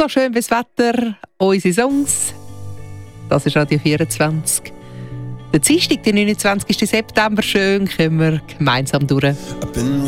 so schön wie das Wetter, unsere Songs. Das ist Radio 24. Der Dienstag, der 29. September, schön, kommen wir gemeinsam durch.